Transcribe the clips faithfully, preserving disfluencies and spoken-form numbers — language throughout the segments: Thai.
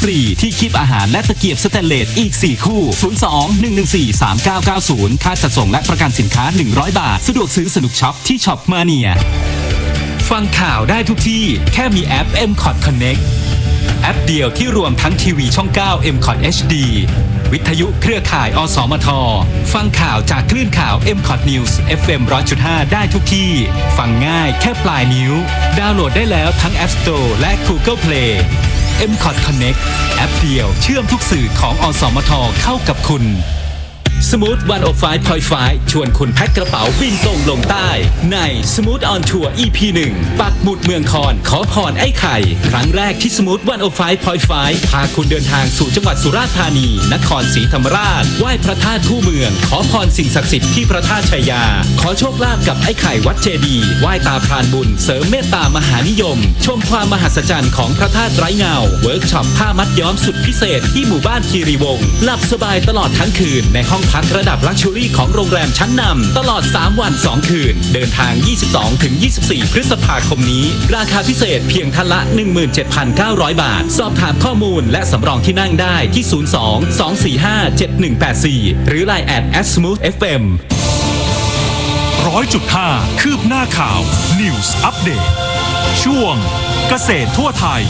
ฟรีที่คีบอาหารและตะเกียบสแตนเลสอีกสี่คู่ศูนย์ สอง หนึ่ง หนึ่ง สี่ สาม เก้า เก้า ศูนย์ค่าจัดส่งและประกันสินค้าหนึ่งร้อยบาทสะดวกซื้อสนุกช็อปที่ช็อปมาเนียฟังข่าวได้ทุกที่แค่มีแอป เอ็ม คอท Connect แอปเดียวที่รวมทั้งทีวีช่อง เก้า เอ็ม คอท เอช ดี วิทยุเครือข่ายอสมทฟังข่าวจากคลื่นข่าว เอ็ม คอท News เอฟ เอ็ม หนึ่งร้อยจุดห้า ได้ทุกที่ฟังง่ายแค่ปลายนิ้วดาวน์โหลดได้แล้วทั้ง App Store และ Google Play เอ็ม คอท Connect แอปเดียวเชื่อมทุกสื่อของอสมทเข้ากับคุณSmooth หนึ่งศูนย์ห้า จุดห้า ชวนคุณแพ็คกระเป๋าบินตรงลงใต้ใน Smooth on Tour อี พี หนึ่ง ปักหมุดเมืองคอนขอพรไอ้ไข่ครั้งแรกที่ Smooth หนึ่งศูนย์ห้า จุดห้า พาคุณเดินทางสู่จังหวัดสุราษฎร์ธานีนครศรีธรรมราชไหว้พระธาตุคู่เมืองขอพรสิ่งศักดิ์สิทธิ์ที่พระธาตุชัยยาขอโชคลาภกับไอ้ไข่วัดเจดีย์ไหว้ตาพรานบุญเสริมเมตตามหานิยมชมความมหัศจรรย์ของพระธาตุไร้เงาเวิร์กช็อปผ้ามัดย้อมสุดพิเศษที่หมู่บ้านคีรีวงศ์หลับสบายตลอดทั้งคืนในห้องพักระดับลักชัวรี่ของโรงแรมชั้นนำตลอดสามวันสองคืนเดินทาง ยี่สิบสองถึงยี่สิบสี่ พฤษภาคมนี้ราคาพิเศษเพียงท่านละ หนึ่งหมื่นเจ็ดพันเก้าร้อย บาทสอบถามข้อมูลและสำรองที่นั่งได้ที่ ศูนย์ สอง สอง สี่ ห้า เจ็ด หนึ่ง แปด สี่ หรือ ไลน์ แอท แอท สมูท เอฟ เอ็มร้อยจุดห้า คืบหน้าข่าว News Update ช่วงเกษตรทั่วไทย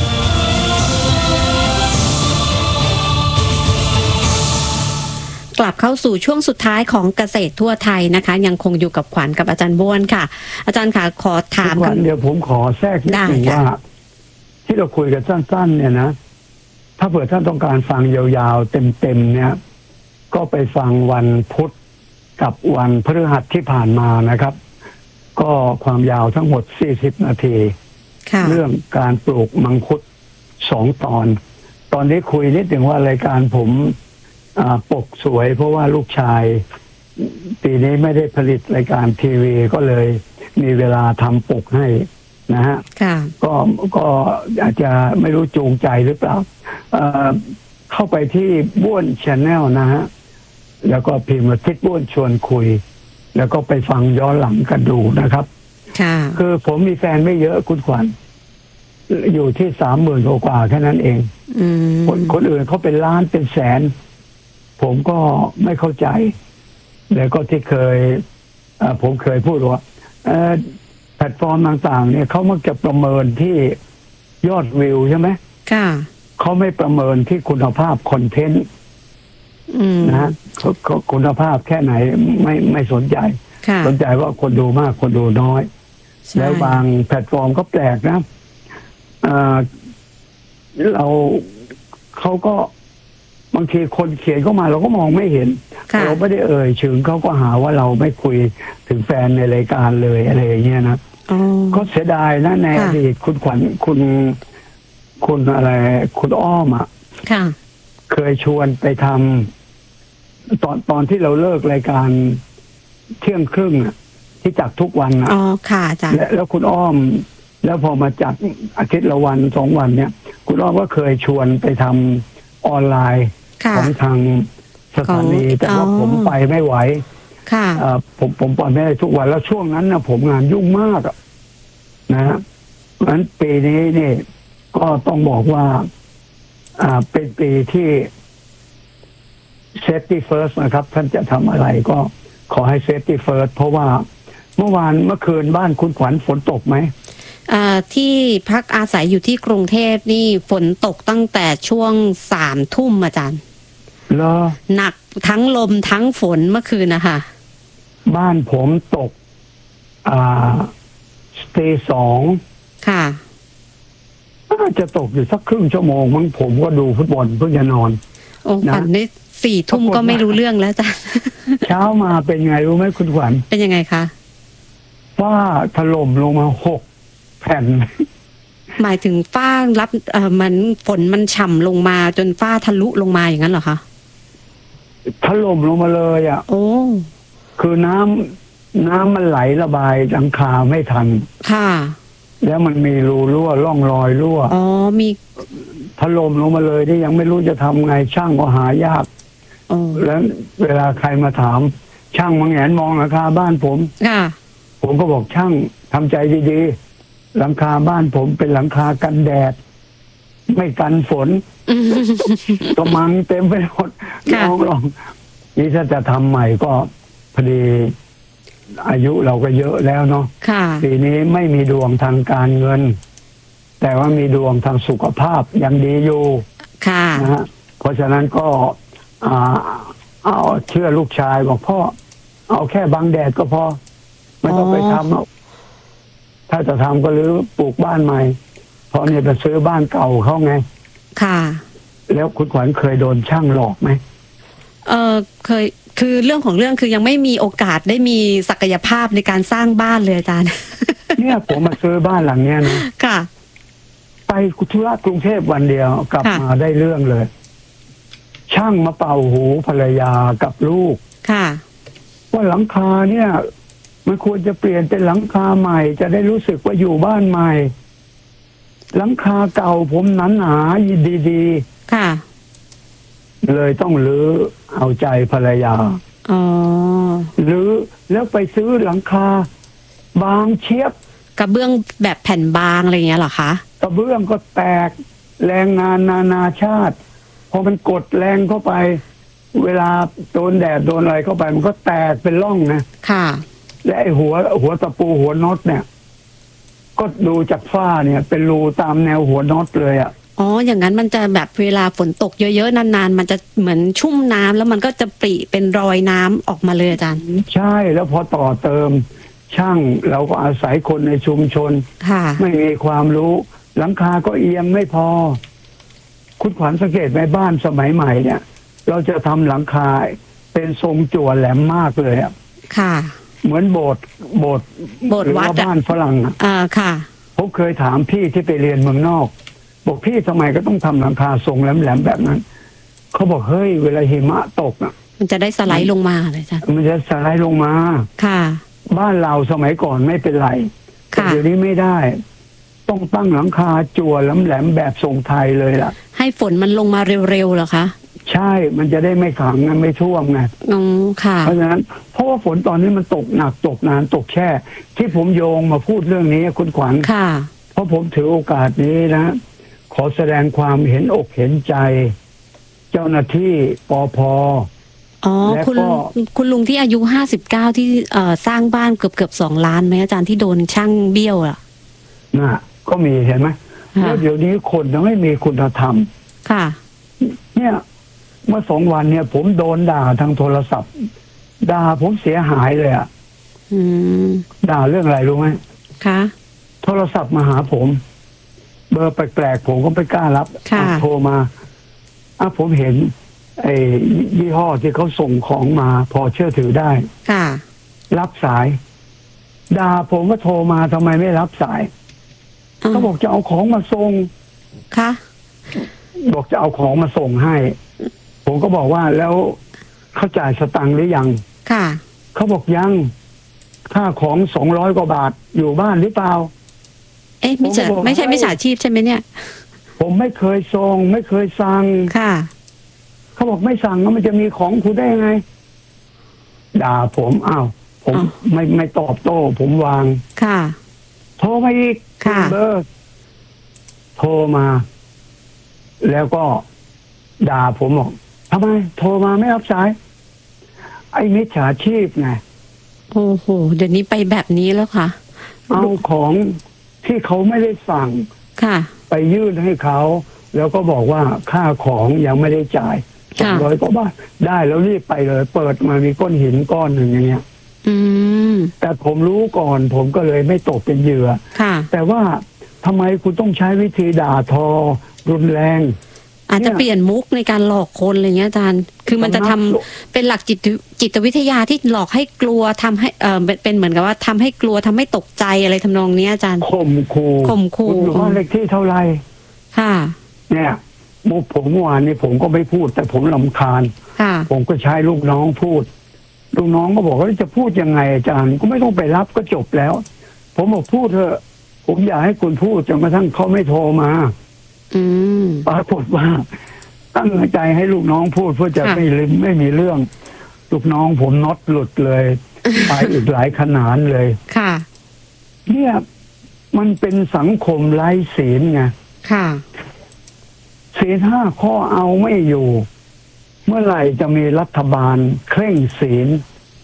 กลับเข้าสู่ช่วงสุดท้ายของเกษตรทั่วไทยนะคะยังคงอยู่กับขวัญกับอาจารย์บ้วนค่ะอาจารย์ค่ะขอถามขวัญเดี๋ยวผมขอแทรกนิดนึงว่าที่เราคุยกันสั้นๆเนี่ยนะถ้าเผื่อท่านต้องการฟังยาวๆเต็มๆเนี่ยก็ไปฟังวันพุธกับวันพฤหัสที่ผ่านมานะครับก็ความยาวทั้งหมดสี่สิบนาทีเรื่องการปลูกมังคุดสองตอนตอนนี้คุยนิดนึงว่ารายการผมปกสวยเพราะว่าลูกชายปีนี้ไม่ได้ผลิตรายการทีวีก็เลยมีเวลาทำปกให้นะฮะก็ก็อาจจะไม่รู้จูงใจหรือเปล่าเอ่อเข้าไปที่บ้วนชาแนลนะฮะแล้วก็พิมพ์ว่าทิศบ้วนชวนคุยแล้วก็ไปฟังย้อนหลังกันดูนะครับคือผมมีแฟนไม่เยอะคุณขวัญอยู่ที่สามหมื่นกว่าแค่นั้นเองคนคนอื่นเขาเป็นล้านเป็นแสนผมก็ไม่เข้าใจแล้วก็ที่เคยผมเคยพูดว่าแพลตฟอร์มต่างๆเนี่ยเขามักจะประเมินที่ยอดวิวใช่ไหมค่ะเขาไม่ประเมินที่คุณภาพคอนเทนต์นะคุณภาพแค่ไหนไม่ไม่สนใจสนใจว่าคนดูมากคนดูน้อยแล้วบางแพลตฟอร์มก็แปลกนะเราเขาก็บางทีคนเขียนเข้ามาเราก็มองไม่เห็นเราไม่ได้เอ่ยถึงเขาก็หาว่าเราไม่คุยถึงแฟนในรายการเลยอะไรอย่างเงี้ยนะก็เสียดายนะในอดีตคุณขวัญคุณคุณอะไรคุณอ้อมอ่ะเคยชวนไปทำตอนตอนที่เราเลิกรายการเที่ยงครึ่งอ่ะที่จัดทุกวันอ่ะอ๋อค่ะจ้ะแล้วคุณอ้อมแล้วพอมาจัดอาทิตย์ละวันสองวันเนี้ยคุณอ้อมก็เคยชวนไปทำออนไลน์ของทางสถานีแต่ว่าผมไปไม่ไหวค่ะผมผมปล่อยไม่ได้ทุกวันแล้วช่วงนั้นนะผมงานยุ่งมากนะฮะเพราะฉะนั้นปีนี้นี่ก็ต้องบอกว่าอ่าเป็นปีที่ safety first นะครับท่านจะทำอะไรก็ขอให้ safety first เพราะว่าเมื่อวานเมื่อคืนบ้านคุณขวัญฝนตกไหมที่พักอาศัยอยู่ที่กรุงเทพนี่ฝนตกตั้งแต่ช่วงสามทุ่มอาจารย์เหรอหนักทั้งลมทั้งฝนเมื่อคืนนะคะบ้านผมตกอ่าสเตย์สองค่ะน่าจะตกอยู่สักครึ่งชั่วโมงมั้งผมก็ดูฟุตบอลเพิ่งจะนอนโอ้ฝันนี่สี่ทุ่มก็ไม่รู้เรื่องแล้วจ้ะเช้ามาเป็นไงรู้ไหมคุณขวัญเป็นยังไงคะฟ้าถล่มลงมาหกแผ่นหมายถึงฟ้ารับเอ่อมันฝนมันฉ่ำลงมาจนฟ้าทะลุลงมาอย่างนั้นเหรอคะถล่มลงมาเลยอ่ะโอ้คือน้ำน้ำมันไหลระบายหลังคาไม่ทันค่ะแล้วมันมีรูรั่วร่องรอยรั่วอ๋อมีถล่มลงมาเลยที่ยังไม่รู้จะทำไงช่างก็หายากแล้วเวลาใครมาถามช่างมาแงนมองหลังคาบ้านผมค่ะผมก็บอกช่างทำใจดีๆหลังคาบ้านผมเป็นหลังคากันแดดไม่กันฝนกระมังเต็มไปหมดลองลองนี่ถ้าจะทำใหม่ก็พอดีอายุเราก็เยอะแล้วเนาะปีนี้ไม่มีดวงทางการเงินแต่ว่ามีดวงทางสุขภาพยังดีอยู่นะฮะเพราะฉะนั้นก็อ่าเอาเชื่อลูกชายบอกพ่อเอาแค่บังแดดก็พอไม่ต้องไปทำถ้าจะทำก็รื้อปลูกบ้านใหม่เพราะเนี่ยไปซื้อบ้านเก่าเขาไงค่ะแล้วคุณขวัญเคยโดนช่างหลอกไหมเออเคยคือเรื่องของเรื่องคือยังไม่มีโอกาสได้มีศักยภาพในการสร้างบ้านเลยอาจารย์เนี่ยผมมาซื้อบ้านหลังเนี้ยนะค่ะไปธุระกรุงเทพวันเดียวกลับมาได้เรื่องเลยช่างมาเป่าหูภรรยากับลูกค่ะว่าหลังคาเนี่ยมันควรจะเปลี่ยนเป็นหลังคาใหม่จะได้รู้สึกว่าอยู่บ้านใหม่หลังคาเก่าผมหนาหนาดีๆค่ะเลยต้องรื้อเอาใจภรรยาอ๋อรื้อแล้วไปซื้อหลังคาบางเชียบกระเบื้องแบบแผ่นบางอะไรเงี้ยเหรอคะกระเบื้องก็แตกแรงงานนานาชาติพอมันกดแรงเข้าไปเวลาโดนแดดโดนอะไรเข้าไปมันก็แตกเป็นร่องนะค่ะและไอ้หัวหัวตะปูหัวน็อตเนี่ยก็ดูจากฝ้าเนี่ยเป็นรูตามแนวหัวน็อตเลยอ่ะอ๋ออย่างนั้นมันจะแบบเวลาฝนตกเยอะๆนานๆมันจะเหมือนชุ่มน้ำแล้วมันก็จะปริเป็นรอยน้ำออกมาเลยอาจารย์ใช่แล้วพอต่อเติมช่างเราก็อาศัยคนในชุมชนค่ะไม่มีความรู้หลังคาก็เอียงไม่พอคุณขวัญสังเกตไหมบ้านสมัยใหม่เนี่ยเราจะทำหลังคาเป็นทรงจั่วแหลมมากเลยอ่ะค่ะเหมือนโบสถ์โบสถ์โบสถ์วัดบ้านฝรั่งอ่าค่ะผมเคยถามพี่ที่ไปเรียนเมืองนอกบอกพี่ทำไมก็ต้องทำหลังคาทรงแหลมๆแบบนั้นเขาบอกเฮ้ยเวลาหิมะตกอ่ะมันจะได้สไลด์ลงมาเลยจ้ะมันจะสไลด์ลงมาค่ะบ้านเราสมัยก่อนไม่เป็นไรแต่เดี๋ยวนี้ไม่ได้ต้องตั้งหลังคาจั่วแหลมๆแบบทรงไทยเลยล่ะให้ฝนมันลงมาเร็วๆเหรอคะใช่มันจะได้ไม่ขังไม่ท่วมไงอ๋อค่ะเพราะฉะนั้นเพราะว่าฝนตอนนี้มันตกหนักตกนานตกแช่ที่ผมโยงมาพูดเรื่องนี้คุณขวัญค่ะเพราะผมถือโอกาสนี้นะขอแสดงความเห็นอกเห็นใจเจ้าหน้าที่ปภ. อ๋อคุณคุณลุงที่อายุห้าสิบเก้าที่เอ่อสร้างบ้านเกือบเกือบสองล้านไหมอาจารย์ที่โดนช่างเบี้ยวอ่ะน่ะก็มีเห็นไหมแล้วเดี๋ยวนี้คนยังไม่มีคุณธรรมค่ะเนี่ยเมื่อสองวันเนี่ยผมโดนด่าทางโทรศัพท์ด่าผมเสียหายเลยอ่ะด่าเรื่องอะไรรู้ไหมคะโทรศัพท์มาหาผมเบอร์แปลกๆผมก็ไม่กล้ารับโทรมาอ่ะผมเห็นไอ้ยี่ห้อที่เขาส่งของมาพอเชื่อถือได้ค่ะรับสายด่าผมว่าโทรมาทำไมไม่รับสายเขาบอกจะเอาของมาส่งค่ะบอกจะเอาของมาส่งให้ผมก็บอกว่าแล้วเขาจ่ายสตังค์หรือยังค่ะเขาบอกยังค่าของสองร้อยกว่าบาทอยู่บ้านหรือเปล่าเอ๊ะไม่ใช่ไม่ใช่ไม่ฉาชีพใช่ไหมเนี่ยผมไม่เคยส่งไม่เคยสั่งค่ะเขาบอกไม่สั่งแล้วมันจะมีของคุณได้ยังไงด่าผมอ้าวผมไม่ไม่ตอบโต้ผมวางค่ะโทรมาอีกค่ะเบอร์โทรมาแล้วก็ด่าผมบอกทำไมโทรมาไม่รับสายไอ้มิจฉาชีพไงโอ้โหเดี๋ยวนี้ไปแบบนี้แล้วค่ะเอาของที่เขาไม่ได้สั่งค่ะไปยื่นให้เขาแล้วก็บอกว่าค่าของยังไม่ได้จ่ายสองร้อยกว่าบาทได้แล้วรีบไปเลยเปิดมามีก้อนหินก้อนหนึ่งอย่างเงี้ยอืมแต่ผมรู้ก่อนผมก็เลยไม่ตกเป็นเหยื่อค่ะแต่ว่าทำไมคุณต้องใช้วิธีด่าทอรุนแรงอาจจะเปลี่ยนมุกในการหลอกคนอะไรเงี้ยอาจารย์คือมันจะทำเป็นหลักจิตจิตวิทยาที่หลอกให้กลัวทำให้เออเป็นเหมือนกับว่าทำให้กลัวทำให้ตกใจอะไรทำนองนี้อาจารย์ข่มขู่ข่มขู่อยู่บ้านเลขที่เท่าไหร่ค่ะเนี่ยมุกผมเมื่อวานนี้ผมก็ไม่พูดแต่ผมรำคาญค่ะผมก็ใช้ลูกน้องพูดลูกน้องก็บอกว่าจะพูดยังไงอาจารย์ก็ไม่ต้องไปรับก็จบแล้วผมบอกพูดเถอะผมอยากให้คุณพูดจนกระทั่งเขาไม่โทรมาอืมปรากฏว่าตั้งใจให้ลูกน้องพูดเพื่อจะไม่ลืมไม่มีเรื่องลูกน้องผมน็อตหลุดเลยไปอีกหลายขนาดเลยค่ะเนี่ยมันเป็นสังคมไร้ศีลไงค่ะศีลห้าข้อเอาไม่อยู่ เมื่อไหร่จะมีรัฐบาลเคร่งศีล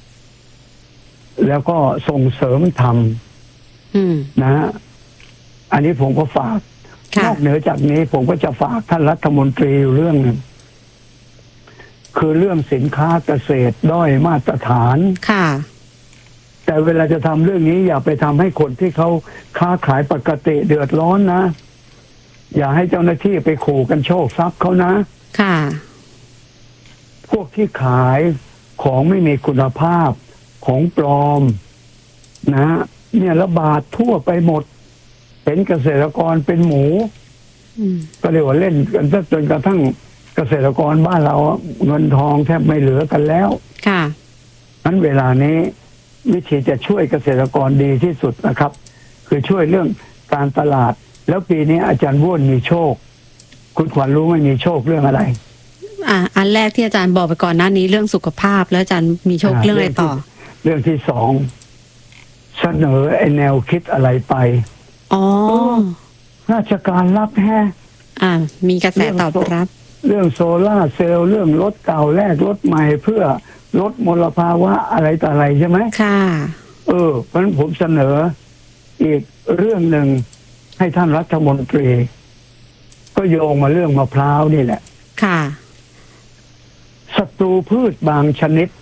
แล้วก็ส่งเสริมธรรมอืมนะฮะอันนี้ผมก็ฝากค่ะนอกเหนือจากนี้ผมก็จะฝากท่านรัฐมนตรีอยู่เรื่องหนึ่งคือเรื่องสินค้าเกษตรด้อยมาตรฐานค่ะแต่เวลาจะทำเรื่องนี้อย่าไปทำให้คนที่เขาค้าขายปกติเดือดร้อนนะ อย่าให้เจ้าหน้าที่ไปขู่กันโชคทรัพย์เขานะค่ะพวกที่ขายของไม่มีคุณภาพของปลอมนะเนี่ยระบาดทั่วไปหมดเห็นเกษตรกรเป็นหมูอืมก็เรียกว่าเล่นกันซะจนกระทั่งเกษตรกรบ้านเราเงินทองแทบไม่เหลือกันแล้วค่ะนั้นเวลานี้วิธีจะช่วยเกษตรกรดีที่สุดนะครับ คือช่วยเรื่องการตลาด แล้วปีนี้อาจารย์ว่นมีโชค คุณขวัญรู้ไหม่มีโชคเรื่องอะไรอ่า อันแรกที่อาจารย์บอกไปก่อนหน้านี้เรื่องสุขภาพแล้วอาจารย์มีโชคเรื่องอะไรต่อเรื่องที่สองเสนอไอแนวคิดอะไรไปอ๋อราชการรับแฮะอ่า มีกระแสตอบรับเรื่องโซล่าร์เซลล์เรื่องรถเก่าแลกรถใหม่เพื่อลดมลภาวะอะไรต่ออะไรใช่ไหมค่ะเออเพราะฉะนั้นผมเสนออีกเรื่องหนึ่งให้ท่านรัฐมนตรี ก็โยงมาเรื่องมะพร้าวนี่แหละค่ะศัตรูพืชบางชนิด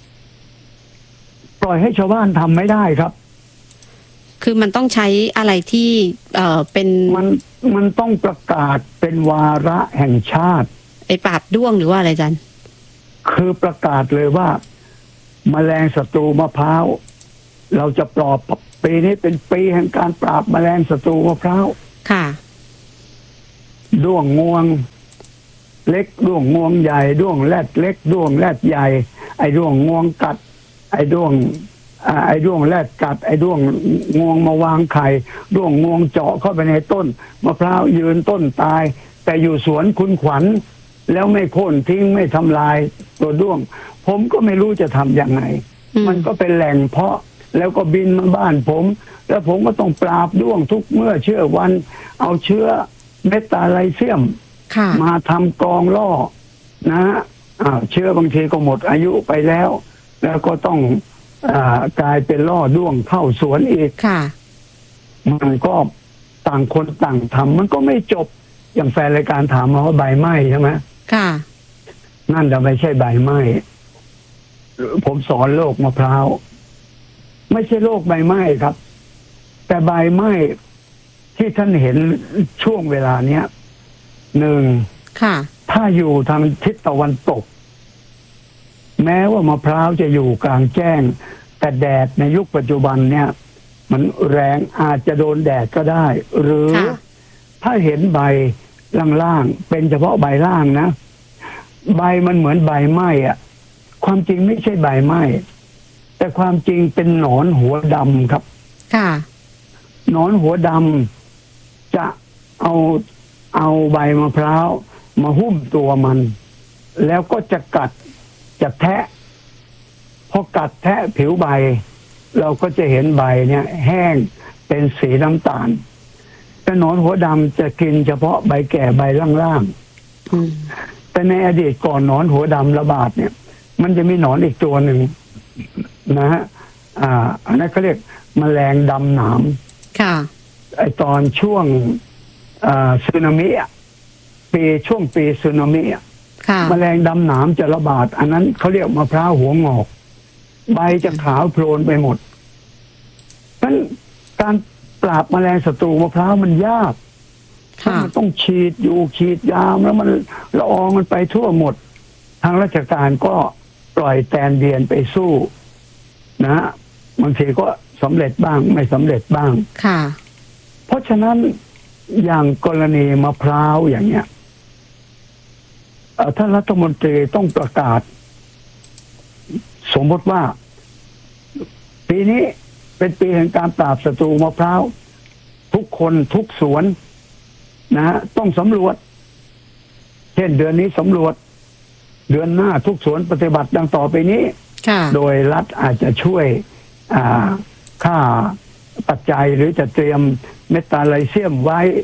ปล่อยให้ชาวบ้านทำไม่ได้ครับคือมันต้องใช้อะไรที่ เอ่อ เป็นมันมันต้องประกาศเป็นวาระแห่งชาติไอปราบด้วงหรือว่าอะไรอาจารย์คือประกาศเลยว่า แมลงศัตรูมะพร้าวเราจะปราบปีนี้เป็นปีแห่งการปราบแมลงศัตรูมะพร้าวค่ะด้วงงวง เล็กด้วงงวงใหญ่ด้วงแรดเล็กด้วงแรดใหญ่ ไอ้ด้วงงวงกัด ไอ้ด้วงอ่าไอ้ด้วงแรดกัด ไอ้ด้วงงวงมาวางไข่ด้วงงวงเจาะเข้าไปในต้นมะพร้าวยืนต้นตาย แต่อยู่สวนคุณขวัญแล้วไม่โค่นทิ้งไม่ทำลายตัวด้วง ผมก็ไม่รู้จะทำยังไงอืมมันก็เป็นแหล่งเพาะแล้วก็บินมาบ้านผม แล้วผมก็ต้องปราบด้วงทุกเมื่อเชื่อวัน เอาเชื้อเมตาไลเซียมค่ะมาทำกรองล่อนะฮะอ่าเชื้อบางทีก็หมดอายุไปแล้ว แล้วก็ต้องอากลายเป็นล่อด้วงเข้าสวนอีกค่ะมันก็ต่างคนต่างทำมันก็ไม่จบอย่างแฟนรายการถามมาว่าใบไหม้ใช่ไหมค่ะนั่นจะไม่ใช่ใบไหม้ผมสอนโรคมะพร้าวไม่ใช่โรคใบไหม้ครับ แต่ใบไหม้ที่ท่านเห็นช่วงเวลาเนี้ยหนึ่งค่ะถ้าอยู่ทางทิศตะวันตก แม้ว่ามะพร้าวจะอยู่กลางแจ้ง แต่แดดในยุคปัจจุบันเนี่ย มันแรงอาจจะโดนแดดก็ได้ หรือค่ะถ้าเห็นใบล่างๆเป็นเฉพาะใบล่างนะ ใบมันเหมือนใบไหม้อะความจริงไม่ใช่ใบไหม้แต่ความจริงเป็นหนอนหัวดำครับค่ะหนอนหัวดำจะเอาเอาใบมะพร้าวมาหุ้มตัวมัน แล้วก็จะกัดจะแทะพอกัดแทะผิวใบ เราก็จะเห็นใบเนี่ย แห้งเป็นสีน้ำตาลแต่หนอนหัวดำจะกินเฉพาะใบแก่ใบล่างอืมๆแต่ในอดีตก่อนหนอนหัวดำระบาดเนี่ย มันจะมีหนอนอีกตัวหนึ่งนะฮะอ่า อันนั้นเขาเรียกแมลงดำหนามค่ะไอตอนช่วงอ่าสึนามิอ่ะปีช่วงปีสึนามิอ่ะค่ะแมลงดำหนามจะระบาด อันนั้นเขาเรียกมะพร้าวหัวงอก ใบจะขาวโพลนไปหมดนั้นการปราบแมลงศัตรูมะพร้าวมันยากเพราะค่ะมันต้องฉีดอยู่ฉีดยาแล้วมันละอองมันไปทั่วหมด ทางราชการก็ปล่อยแตนเดียนไปสู้ นะฮะบางทีก็สำเร็จบ้างไม่สำเร็จบ้างค่ะเพราะฉะนั้นอย่างกรณีมะพร้าวอย่างเนี้ยเอ่อท่านรัฐมนตรีต้องประกาศ สมมติว่า ปีนี้เป็นปีแห่งการปราบศัตรูมะพร้าวทุกคนทุกสวนนะฮะต้องสำรวจ เช่นเดือนนี้สำรวจ เดือนหน้าทุกสวนปฏิบัติดังต่อไปนี้ค่ะโดยรัฐอาจจะช่วยอ่าค่าปัจจัยหรือจะเตรียมเมตาไลเซียมไว้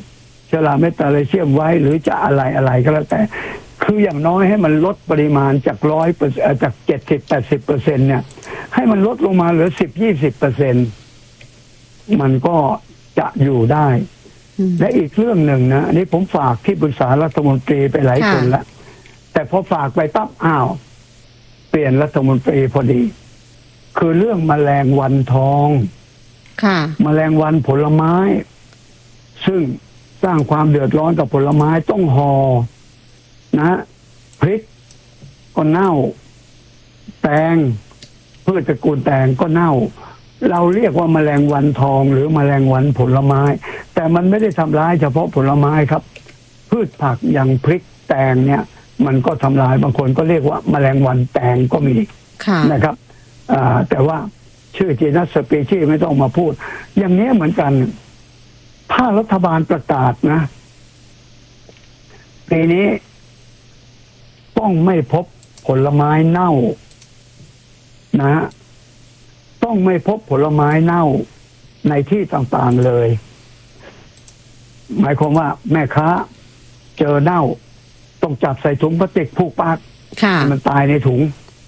เชื้อราเมตาเลเซียมไว้หรือจะอะไรอะไรก็แล้วแต่คืออย่างน้อยให้มันลดปริมาณจากร้อยเปอร์เซ็นต์จากเจ็ดสิบแปดสิบเปอร์เซ็นเนี่ยให้มันลดลงมาเหลือสิบยี่สิบเปอร์เซ็นมันก็จะอยู่ได้ และอีกเรื่องหนึ่งนะอันนี้ผมฝากที่ปรึกษารัฐมนตรีไปหลายคนแล้วแต่พอฝากไปปั๊บอ้าวเปลี่ยนรัฐมนตรีพอดี คือเรื่องแมลงวันทองค่ะแมลงวันผลไม้ ซึ่งสร้างความเดือดร้อนกับผลไม้ต้องหอนะพริกก็เน่าแตงพืชตระกูลแตงก็เน่าเราเรียกว่าแมลงวันทองหรือแมลงวันผลไม้แต่มันไม่ได้ทำร้ายเฉพาะผลไม้ครับพืชผักอย่างพริกแตงเนี่ยมันก็ทำลายบางคนก็เรียกว่าแมลงวันแตงก็มีนะครับแต่ว่าชื่อจีนัสสปีชีส์ไม่ต้องมาพูดอย่างนี้เหมือนกันถ้ารัฐบาลประกาศนะปีนี้ต้องไม่พบผลไม้เน่านะต้องไม่พบผลไม้เน่าในที่ต่างๆเลยหมายความว่าแม่ค้าเจอเน่าต้องจับใส่ถุงพลาสติกผูกปากมันตายในถุง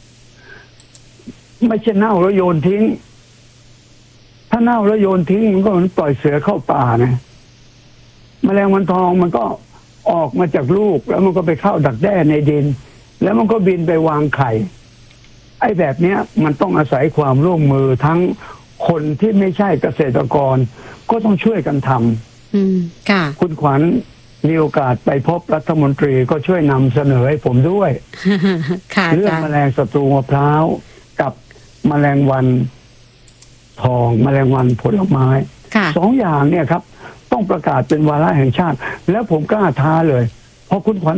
ไม่ใช่เน่าแล้วโยนทิ้งถ้าเน่าแล้วโยนทิ้งมันก็เหมือนปล่อยเสือเข้าป่านะแมลงวันทองมันก็ออกมาจากลูกแล้วมันก็ไปเข้าดักแด้ในดินแล้วมันก็บินไปวางไข่ไอ้แบบเนี้ยมันต้องอาศัยความร่วมมือทั้งคนที่ไม่ใช่เกษตรกรก็ต้องช่วยกันทำอืมค่ะคุณขวัญมีโอกาสไปพบรัฐมนตรีก็ช่วยนำเสนอให้ผมด้วย เรื่องแมลงศัตรูมะพร้าวกับแมลงวันทองแมลงวันผลไม้สองอย่างเนี่ยครับต้องประกาศเป็นวาระแห่งชาติแล้วผมกล้าท้าเลยเพราะคุณขวัญ